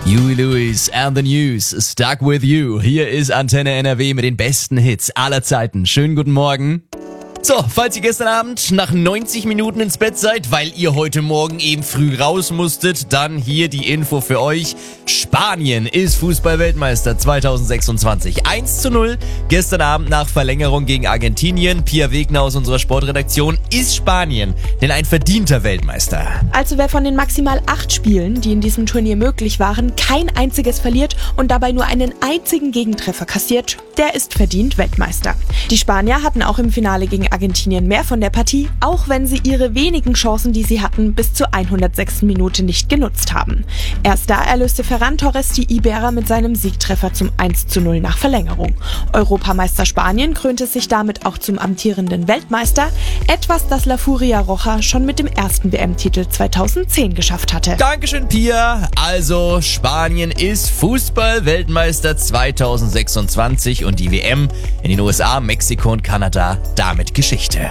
Huey Lewis and the News, Stuck With You. Hier ist Antenne NRW mit den besten Hits aller Zeiten. Schönen guten Morgen. So, falls ihr gestern Abend nach 90 Minuten ins Bett seid, weil ihr heute Morgen eben früh raus musstet, dann hier die Info für euch. Spanien ist Fußball-Weltmeister 2026. 1:0 gestern Abend nach Verlängerung gegen Argentinien. Pia Wegner aus unserer Sportredaktion. Ist Spanien denn ein verdienter Weltmeister? Also wer von den maximal 8 Spielen, die in diesem Turnier möglich waren, kein einziges verliert und dabei nur einen einzigen Gegentreffer kassiert, der ist verdient Weltmeister. Die Spanier hatten auch im Finale gegen Argentinien mehr von der Partie, auch wenn sie ihre wenigen Chancen, die sie hatten, bis zur 106. Minute nicht genutzt haben. Erst da erlöste Ferran Torres die Iberer mit seinem Siegtreffer zum 1:0 nach Verlängerung. Europameister Spanien krönte sich damit auch zum amtierenden Weltmeister, etwas, das La Furia Roja schon mit dem ersten WM-Titel 2010 geschafft hatte. Dankeschön, Pia. Also, Spanien ist Fußball-Weltmeister 2026 und die WM in den USA, Mexiko und Kanada damit Geschichte.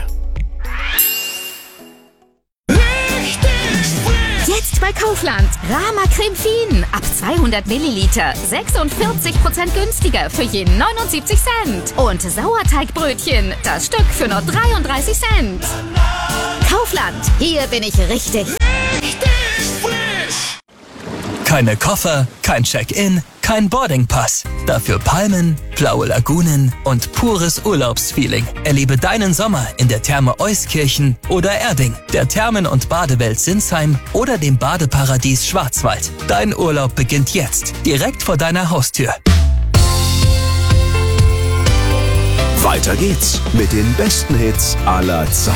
Jetzt bei Kaufland. Rama Creme Fien. Ab 200 Milliliter. 46% günstiger für je 79 Cent. Und Sauerteigbrötchen. Das Stück für nur 33 Cent. Kaufland. Hier bin ich richtig. Keine Koffer, kein Check-in, kein Boardingpass. Dafür Palmen, blaue Lagunen und pures Urlaubsfeeling. Erlebe deinen Sommer in der Therme Euskirchen oder Erding, der Thermen- und Badewelt Sinsheim oder dem Badeparadies Schwarzwald. Dein Urlaub beginnt jetzt, direkt vor deiner Haustür. Weiter geht's mit den besten Hits aller Zeiten.